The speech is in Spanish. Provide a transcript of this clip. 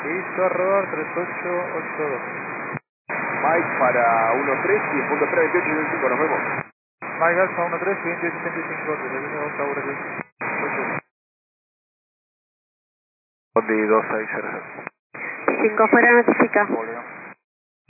Listo, error 3882. Mike para 1-3 y en punto 328-25, nos vemos. Mike Alfa 13 2885, desde línea 2 Tower 8. Bondi 2600. 5 fuera notifica.